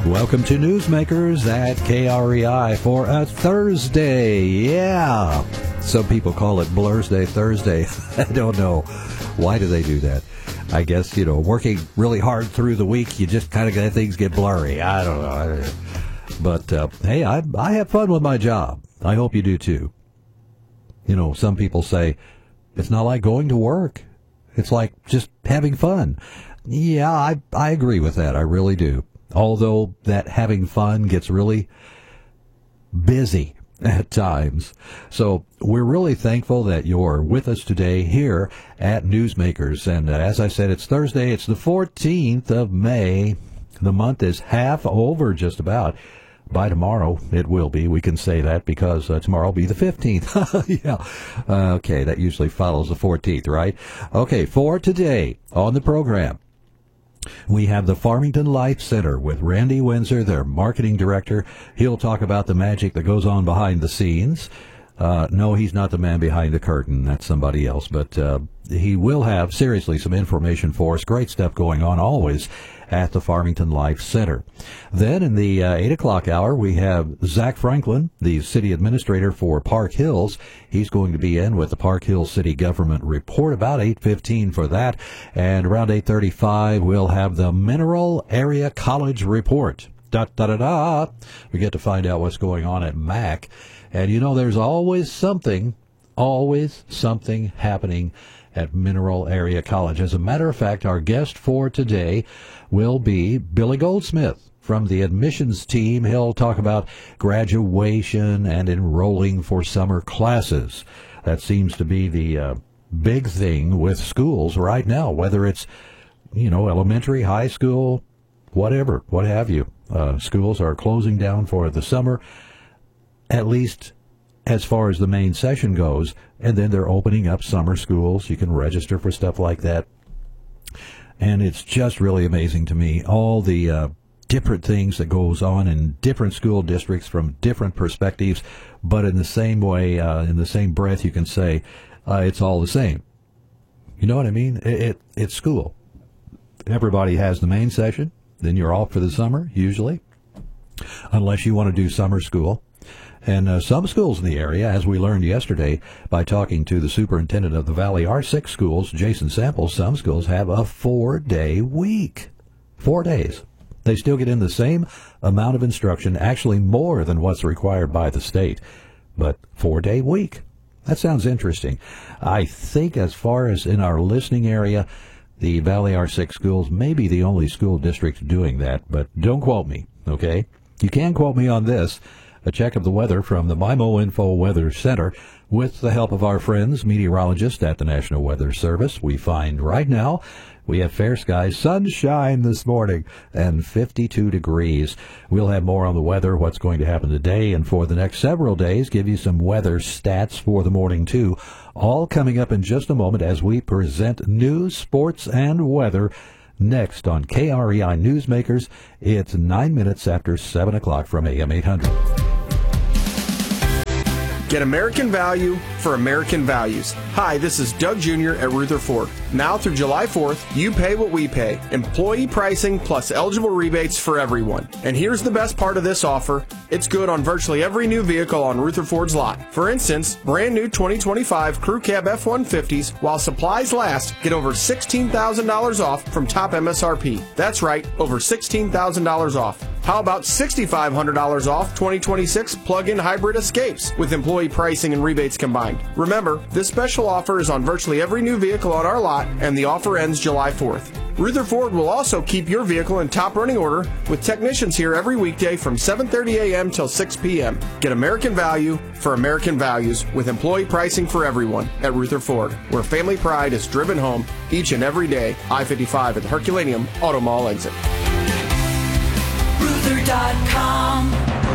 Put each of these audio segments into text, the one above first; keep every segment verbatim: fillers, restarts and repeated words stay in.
Welcome to Newsmakers at K R E I for a Thursday. Yeah. Some people call it Blur's Day Thursday. I don't know. Why do they do that? I guess, you know, working really hard through the week, you just kind of get things get blurry. I don't know. But, uh, hey, I, I have fun with my job. I hope you do too. You know, some people say, it's not like going to work. It's like just having fun. Yeah, I, I agree with that. I really do. Although that having fun gets really busy at times. So we're really thankful that you're with us today here at Newsmakers. And as I said, it's Thursday. It's the fourteenth of May. The month is half over just about. By tomorrow, it will be. We can say that because uh, tomorrow will be the fifteenth. Yeah. Uh, okay, that usually follows the fourteenth, right? Okay, for today on the program, we have the Farmington Life Center with Randy Windsor, their marketing director. He'll talk about the magic that goes on behind the scenes. Uh, no, he's not the man behind the curtain. That's somebody else. But uh, he will have, seriously, some information for us. Great stuff going on always at the Farmington Life Center. Then in the uh, eight o'clock hour, we have Zach Franklin, the city administrator for Park Hills. He's going to be in with the Park Hills City Government Report about eight fifteen for that. And around eight thirty-five, we'll have the Mineral Area College Report. Da da da da. We get to find out what's going on at M A C. And you know, there's always something, always something happening at Mineral Area College. As a matter of fact, our guest for today will be Billy Goldsmith from the admissions team. He'll talk about graduation and enrolling for summer classes. That seems to be the uh, big thing with schools right now, whether it's, you know, elementary, high school, whatever, what have you. Uh, schools are closing down for the summer, at least as far as the main session goes, and then they're opening up summer schools. You can register for stuff like that. And it's just really amazing to me, all the uh, different things that goes on in different school districts from different perspectives, but in the same way, uh, in the same breath, you can say uh, it's all the same. You know what I mean? It, it It's school. Everybody has the main session, then you're off for the summer, usually, unless you want to do summer school. And uh, some schools in the area, as we learned yesterday by talking to the superintendent of the Valley R six schools, Jason Samples, some schools have a four-day week. Four days. They still get in the same amount of instruction, actually more than what's required by the state, but four-day week. That sounds interesting. I think as far as in our listening area, the Valley R six schools may be the only school district doing that, but don't quote me, okay? You can quote me on this. A check of the weather from the MIMO Info Weather Center with the help of our friends, meteorologists at the National Weather Service. We find right now we have fair skies, sunshine this morning, and fifty-two degrees. We'll have more on the weather, what's going to happen today, and for the next several days, give you some weather stats for the morning, too. All coming up in just a moment as we present news, sports, and weather next on K R E I Newsmakers. It's nine minutes after seven o'clock from A M eight hundred. Get American value for American values. Hi, this is Doug Junior at Rutherford. Now through July fourth, you pay what we pay. Employee pricing plus eligible rebates for everyone. And here's the best part of this offer. It's good on virtually every new vehicle on Rutherford's lot. For instance, brand new twenty twenty-five Crew Cab F one fifties, while supplies last, get over sixteen thousand dollars off from top M S R P. That's right, over sixteen thousand dollars off. How about six thousand five hundred dollars off twenty twenty-six plug-in hybrid Escapes with employee pricing and rebates combined? Remember, this special offer is on virtually every new vehicle on our lot, and the offer ends July fourth. Rutherford will also keep your vehicle in top running order with technicians here every weekday from seven thirty a.m. till six p.m. Get American value for American values with employee pricing for everyone at Rutherford, where family pride is driven home each and every day. I fifty-five at the Herculaneum Auto Mall exit. Ruther dot com.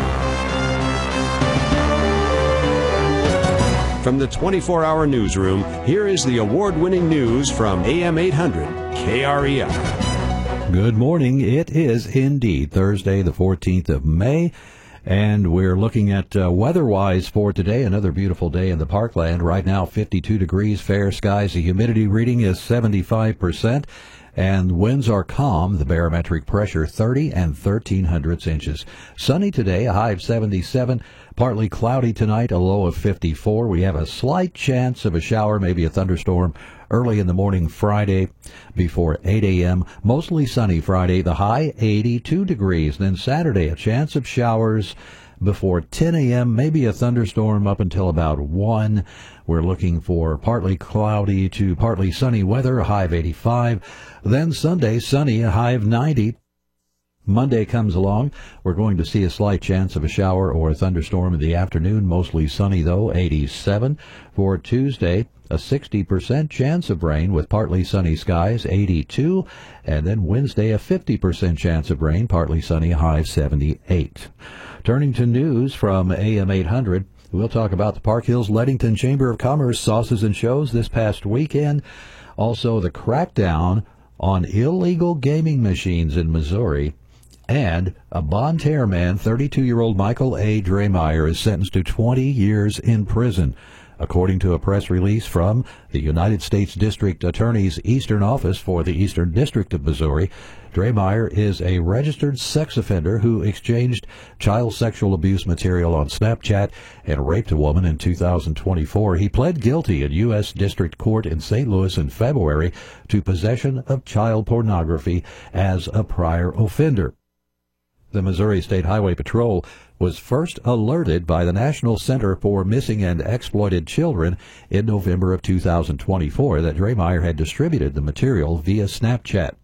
From the twenty-four hour newsroom, here is the award-winning news from A M eight hundred K R E I. Good morning. It is indeed Thursday, the fourteenth of May, and we're looking at uh, weather-wise for today. Another beautiful day in the Parkland. Right now, fifty-two degrees, fair skies. The humidity reading is seventy-five percent. And winds are calm, the barometric pressure thirty and thirteen hundredths inches. Sunny today, a high of seventy-seven. Partly cloudy tonight, a low of fifty-four. We have a slight chance of a shower, maybe a thunderstorm, early in the morning Friday before eight a.m. Mostly sunny Friday, the high eighty-two degrees. Then Saturday, a chance of showers before ten a.m., maybe a thunderstorm up until about one. We're looking for partly cloudy to partly sunny weather, a high of eighty-five. Then Sunday, sunny, a high of ninety. Monday comes along. We're going to see a slight chance of a shower or a thunderstorm in the afternoon, mostly sunny though, eighty-seven. For Tuesday, a sixty percent chance of rain with partly sunny skies, eighty-two. And then Wednesday, a fifty percent chance of rain, partly sunny, high of seventy-eight. Turning to news from A M eight hundred, we'll talk about the Park Hills Leadington Chamber of Commerce sauces and shows this past weekend. Also, the crackdown on illegal gaming machines in Missouri. And a Bonne Terre man, thirty-two-year-old Michael A. Drehmeyer, is sentenced to twenty years in prison. According to a press release from the United States District Attorney's Eastern Office for the Eastern District of Missouri, Drehmeyer is a registered sex offender who exchanged child sexual abuse material on Snapchat and raped a woman in two thousand twenty-four. He pled guilty in U S District Court in Saint Louis in February to possession of child pornography as a prior offender. The Missouri State Highway Patrol was first alerted by the National Center for Missing and Exploited Children in November of two thousand twenty-four that Drehmeyer had distributed the material via Snapchat.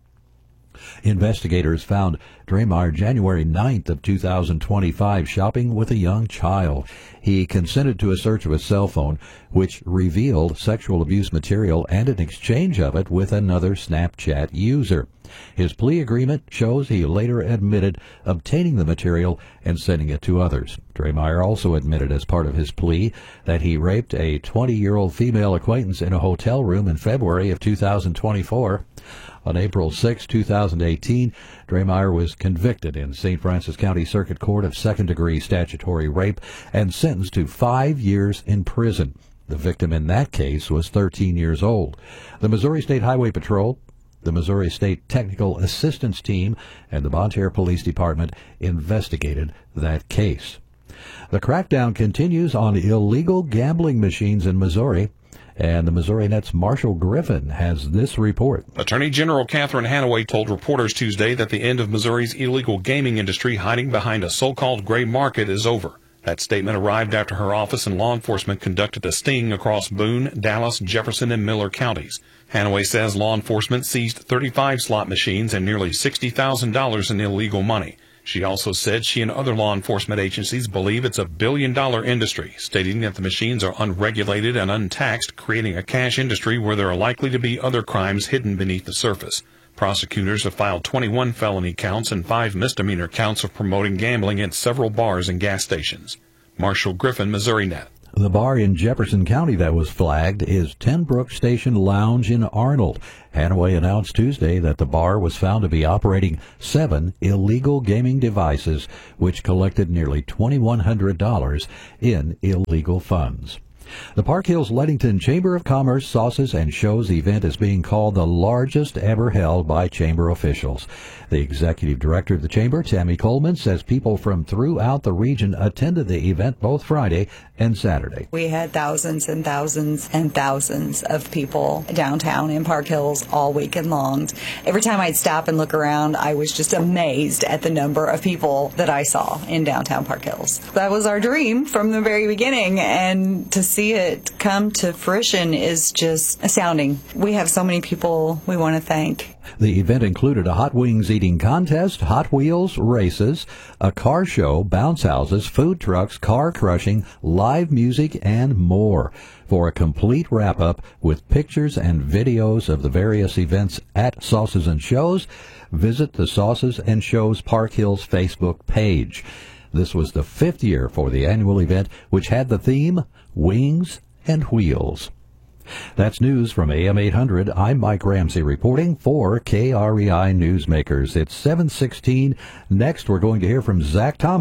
Investigators found Drehmeyer January ninth of two thousand twenty-five shopping with a young child. He consented to a search of his cell phone, which revealed sexual abuse material and an exchange of it with another Snapchat user. His plea agreement shows he later admitted obtaining the material and sending it to others. Drehmeyer also admitted as part of his plea that he raped a twenty-year-old female acquaintance in a hotel room in February of two thousand twenty-four. On April sixth, two thousand eighteen, Drehmeyer was convicted in Saint Francis County Circuit Court of second-degree statutory rape and sentenced to five years in prison. The victim in that case was thirteen years old. The Missouri State Highway Patrol, the Missouri State Technical Assistance Team, and the Bonne Terre Police Department investigated that case. The crackdown continues on illegal gambling machines in Missouri, and the Missouri Net's Marshall Griffin has this report. Attorney General Catherine Hanaway told reporters Tuesday that the end of Missouri's illegal gaming industry hiding behind a so-called gray market is over. That statement arrived after her office and law enforcement conducted a sting across Boone, Dallas, Jefferson, and Miller counties. Hanaway says law enforcement seized thirty-five slot machines and nearly sixty thousand dollars in illegal money. She also said she and other law enforcement agencies believe it's a billion-dollar industry, stating that the machines are unregulated and untaxed, creating a cash industry where there are likely to be other crimes hidden beneath the surface. Prosecutors have filed twenty-one felony counts and five misdemeanor counts of promoting gambling at several bars and gas stations. Marshall Griffin, Missouri Net. The bar in Jefferson County that was flagged is Ten Brook Station Lounge in Arnold. Hanaway announced Tuesday that the bar was found to be operating seven illegal gaming devices, which collected nearly two thousand one hundred dollars in illegal funds. The Park Hills Leadington Chamber of Commerce Sauces and Shows event is being called the largest ever held by Chamber officials. The executive director of the Chamber, Tammy Coleman, says people from throughout the region attended the event both Friday and Saturday. We had thousands and thousands and thousands of people downtown in Park Hills all weekend long. Every time I'd stop and look around, I was just amazed at the number of people that I saw in downtown Park Hills. That was our dream from the very beginning, and to see it come to fruition is just astounding. We have so many people we want to thank. The event included a hot wings eating contest, Hot Wheels races, a car show, bounce houses, food trucks, car crushing, live music, and more. For a complete wrap-up with pictures and videos of the various events at Sauces and Shows, visit the Sauces and Shows Park Hills Facebook page. This was the fifth year for the annual event, which had the theme Wings and Wheels. That's news from A M eight hundred. I'm Mike Ramsey reporting for K R E I Newsmakers. It's seven sixteen. Next, we're going to hear from Zach Thomas.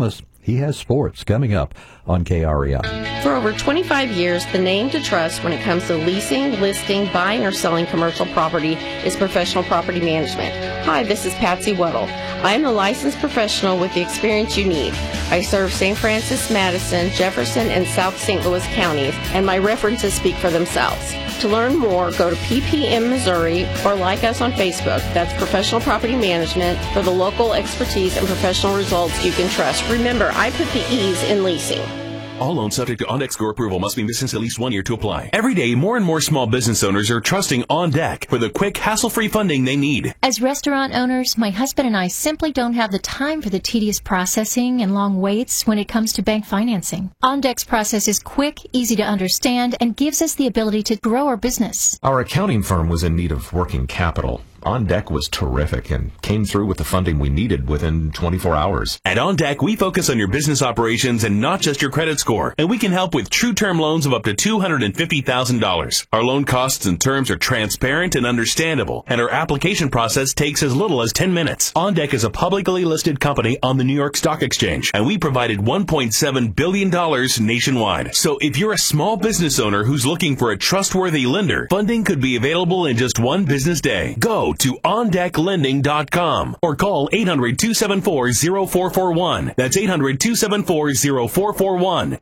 He has sports coming up on K R E I. For over twenty-five years, the name to trust when it comes to leasing, listing, buying, or selling commercial property is Professional Property Management. Hi, this is Patsy Weddle. I am a licensed professional with the experience you need. I serve Saint Francis, Madison, Jefferson, and South Saint Louis counties, and my references speak for themselves. To learn more, go to P P M Missouri or like us on Facebook. That's Professional Property Management for the local expertise and professional results you can trust. Remember, I put the E's in leasing. All loans subject to OnDeck score approval must be in business at least one year to apply. Every day, more and more small business owners are trusting OnDeck for the quick, hassle-free funding they need. As restaurant owners, my husband and I simply don't have the time for the tedious processing and long waits when it comes to bank financing. OnDeck's process is quick, easy to understand, and gives us the ability to grow our business. Our accounting firm was in need of working capital. OnDeck was terrific and came through with the funding we needed within twenty-four hours. At OnDeck, we focus on your business operations and not just your credit score, and we can help with true term loans of up to two hundred fifty thousand dollars. Our loan costs and terms are transparent and understandable, and our application process takes as little as ten minutes. OnDeck is a publicly listed company on the New York Stock Exchange, and we provided one point seven billion dollars nationwide. So if you're a small business owner who's looking for a trustworthy lender, funding could be available in just one business day. Go to on deck lending dot com or call eight hundred, two seven four, zero four four one. That's eight hundred, two seven four, zero four four one.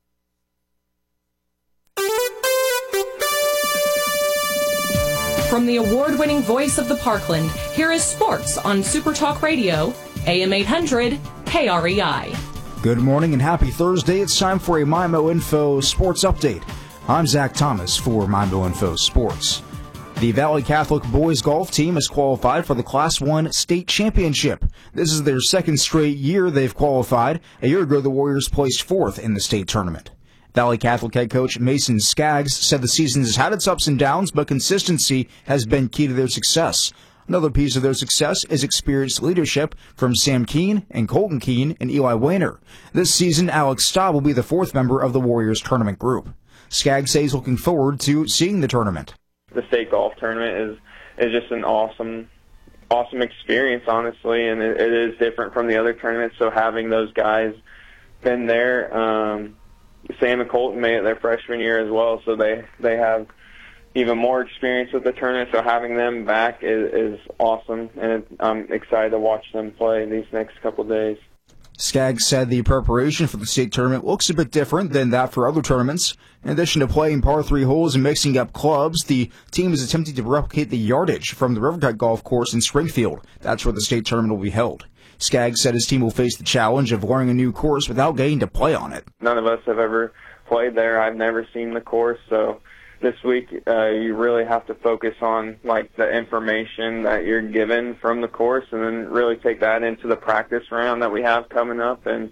From the award-winning voice of the Parkland, here is sports on Super Talk Radio, A M eight hundred, K R E I. Good morning and happy Thursday. It's time for a MyMo Info Sports Update. I'm Zach Thomas for MyMo Info Sports. The Valley Catholic boys golf team has qualified for the Class one state championship. This is their second straight year they've qualified. A year ago, the Warriors placed fourth in the state tournament. Valley Catholic head coach Mason Skaggs said the season has had its ups and downs, but consistency has been key to their success. Another piece of their success is experienced leadership from Sam Keene and Colton Keene and Eli Wayner. This season, Alex Staub will be the fourth member of the Warriors tournament group. Skaggs says looking forward to seeing the tournament. The state golf tournament is is just an awesome, awesome experience, honestly, and it, it is different from the other tournaments. So having those guys been there, um, Sam and Colton made it their freshman year as well, so they they have even more experience with the tournament. So having them back is, is awesome, and it, I'm excited to watch them play these next couple of days. Skaggs said the preparation for the state tournament looks a bit different than that for other tournaments. In addition to playing par three holes and mixing up clubs, the team is attempting to replicate the yardage from the Rivercut Golf Course in Springfield. That's where the state tournament will be held. Skaggs said his team will face the challenge of learning a new course without getting to play on it. None of us have ever played there. I've never seen the course, so this week uh, you really have to focus on like the information that you're given from the course, and then really take that into the practice round that we have coming up, and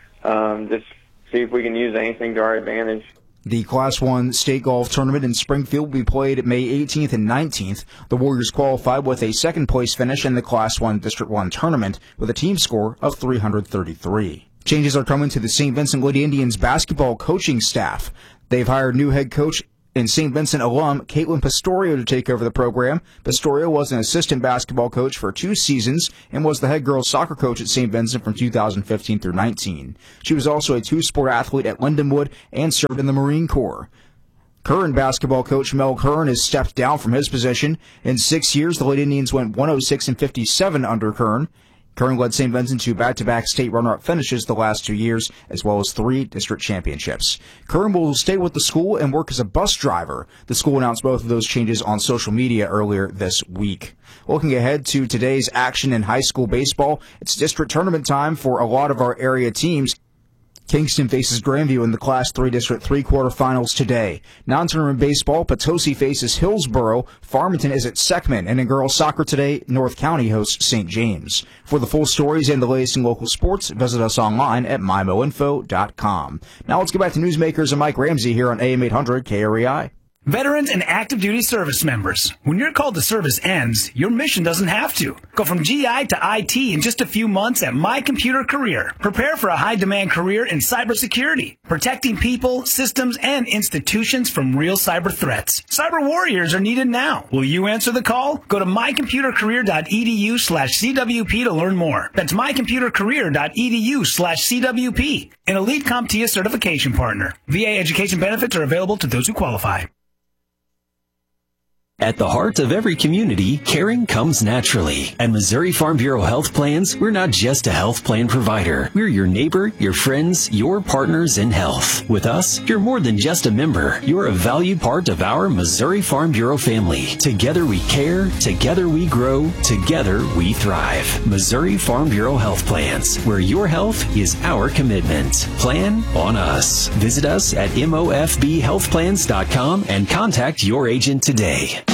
um, just see if we can use anything to our advantage. The Class one state golf tournament in Springfield will be played May eighteenth and nineteenth. The Warriors qualified with a second-place finish in the Class one District one tournament with a team score of three hundred thirty-three. Changes are coming to the Saint Vincent Lady Indians basketball coaching staff. They've hired new head coach and Saint Vincent alum Caitlin Pastorio to take over the program. Pastorio was an assistant basketball coach for two seasons and was the head girls soccer coach at Saint Vincent from two thousand fifteen through nineteen. She was also a two-sport athlete at Lindenwood and served in the Marine Corps. Current basketball coach Mel Kern has stepped down from his position. In six years, the Lady Indians went one oh six and fifty-seven under Kern. Kern led Saint Vincent to back-to-back state runner-up finishes the last two years, as well as three district championships. Kern will stay with the school and work as a bus driver. The school announced both of those changes on social media earlier this week. Looking ahead to today's action in high school baseball, it's district tournament time for a lot of our area teams. Kingston faces Grandview in the Class three District three quarterfinals today. Non-tournament baseball, Potosi faces Hillsboro. Farmington is at Seckman. And in girls soccer today, North County hosts Saint James. For the full stories and the latest in local sports, visit us online at my mo info dot com. Now let's get back to newsmakers and Mike Ramsey here on A M eight hundred K R E I. Veterans and active duty service members, when your call to service ends, your mission doesn't have to. Go from G I to I T in just a few months at My Computer Career. Prepare for a high-demand career in cybersecurity, protecting people, systems, and institutions from real cyber threats. Cyber warriors are needed now. Will you answer the call? Go to mycomputercareer.edu slash CWP to learn more. That's mycomputercareer.edu slash CWP. An Elite CompTIA certification partner. V A education benefits are available to those who qualify. At the heart of every community, caring comes naturally. At Missouri Farm Bureau Health Plans, we're not just a health plan provider. We're your neighbor, your friends, your partners in health. With us, you're more than just a member. You're a valued part of our Missouri Farm Bureau family. Together we care, together we grow, together we thrive. Missouri Farm Bureau Health Plans, where your health is our commitment. Plan on us. Visit us at M O F B health plans dot com and contact your agent today.